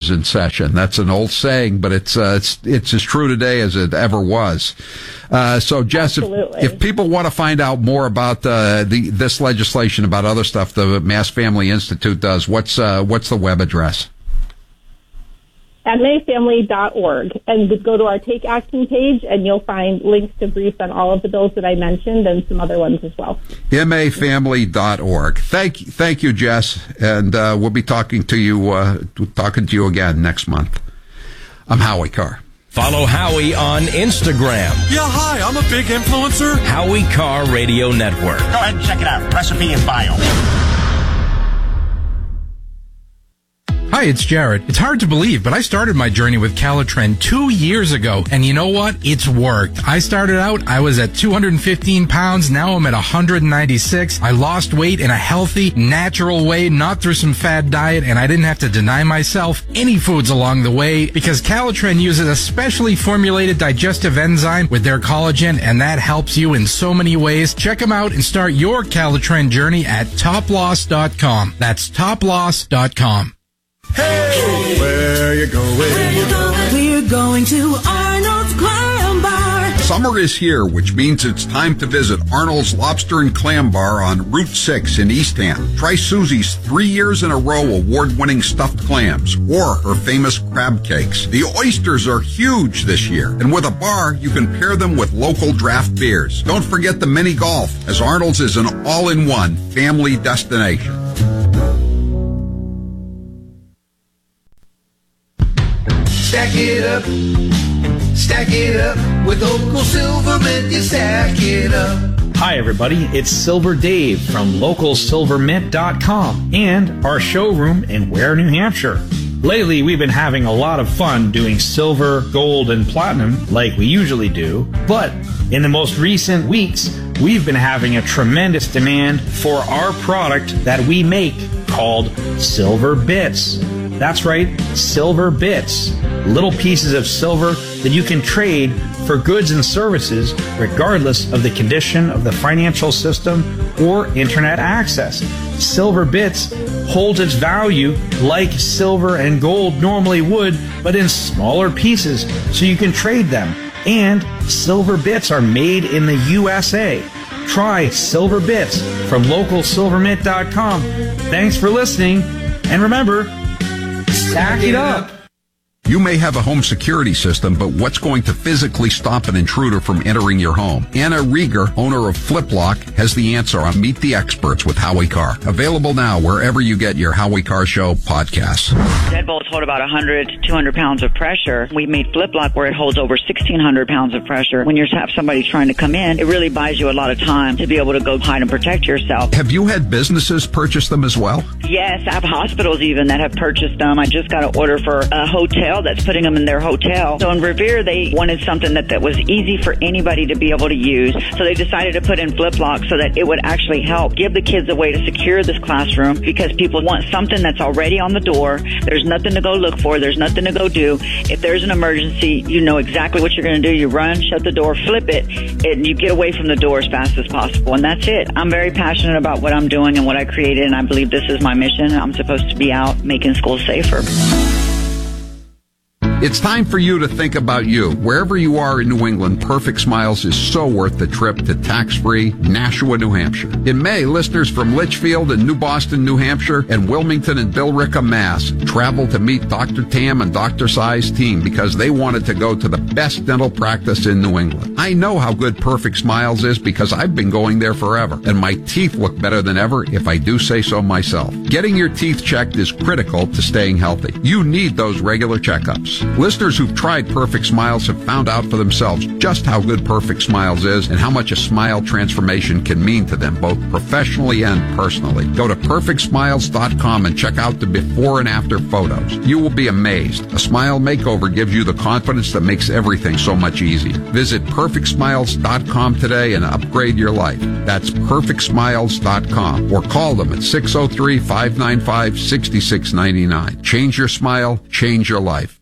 is in session. That's an old saying, but it's as true today as it ever was. So, Jess, if people want to find out more about this legislation, about other stuff the Mass Family Institute does, what's the web address? MAFamily.org, and go to our Take Action page, and you'll find links to briefs on all of the bills that I mentioned and some other ones as well. MAFamily.org. Thank you, Jess, and we'll be talking to you again next month. I'm Howie Carr. Follow Howie on Instagram. Yeah, hi, I'm a big influencer. Howie Carr Radio Network. Go ahead and check it out. Recipe and bio. Hi, it's Jared. It's hard to believe, but I started my journey with Calitren 2 years ago, and you know what? It's worked. I started out, I was at 215 pounds, now I'm at 196. I lost weight in a healthy, natural way, not through some fad diet, and I didn't have to deny myself any foods along the way, because Calitren uses a specially formulated digestive enzyme with their collagen, and that helps you in so many ways. Check them out and start your Calitren journey at toploss.com. That's toploss.com. Hey, where you going? We're going to Arnold's Clam Bar. Summer is here, which means it's time to visit Arnold's Lobster and Clam Bar on Route 6 in Eastham. Try Susie's 3 years in a row award-winning stuffed clams or her famous crab cakes. The oysters are huge this year, and with a bar, you can pair them with local draft beers. Don't forget the mini golf, as Arnold's is an all-in-one family destination. Stack it up, with local Silvermint, you stack it up. Hi everybody, it's Silver Dave from localsilvermint.com and our showroom in Ware, New Hampshire. Lately, we've been having a lot of fun doing silver, gold, and platinum like we usually do, but in the most recent weeks, we've been having a tremendous demand for our product that we make called Silver Bits. That's right, Silver Bits. Little pieces of silver that you can trade for goods and services regardless of the condition of the financial system or internet access. Silver Bits holds its value like silver and gold normally would, but in smaller pieces so you can trade them. And Silver Bits are made in the USA. Try Silver Bits from localsilvermint.com. Thanks for listening, and remember, stack it up. You may have a home security system, but what's going to physically stop an intruder from entering your home? Anna Rieger, owner of FlipLock, has the answer on Meet the Experts with Howie Carr. Available now wherever you get your Howie Carr Show podcasts. Deadbolts hold about 100 to 200 pounds of pressure. We've made FlipLock where it holds over 1,600 pounds of pressure. When you have somebody trying to come in, it really buys you a lot of time to be able to go hide and protect yourself. Have you had businesses purchase them as well? Yes, I have hospitals even that have purchased them. I just got an order for a hotel that's putting them in their hotel. So in Revere, they wanted something that was easy for anybody to be able to use. So they decided to put in FlipLock so that it would actually help give the kids a way to secure this classroom, because people want something that's already on the door. There's nothing to go look for. There's nothing to go do. If there's an emergency, you know exactly what you're going to do. You run, shut the door, flip it, and you get away from the door as fast as possible. And that's it. I'm very passionate about what I'm doing and what I created, and I believe this is my mission. I'm supposed to be out making schools safer. It's time for you to think about you. Wherever you are in New England, Perfect Smiles is so worth the trip to tax-free Nashua, New Hampshire. In May, listeners from Litchfield and New Boston, New Hampshire, and Wilmington and Billerica, Mass, traveled to meet Dr. Tam and Dr. Sai's team because they wanted to go to the best dental practice in New England. I know how good Perfect Smiles is because I've been going there forever, and my teeth look better than ever if I do say so myself. Getting your teeth checked is critical to staying healthy. You need those regular checkups. Listeners who've tried Perfect Smiles have found out for themselves just how good Perfect Smiles is and how much a smile transformation can mean to them, both professionally and personally. Go to perfectsmiles.com and check out the before and after photos. You will be amazed. A smile makeover gives you the confidence that makes everything so much easier. Visit perfectsmiles.com today and upgrade your life. That's perfectsmiles.com, or call them at 603-595-6699. Change your smile, change your life.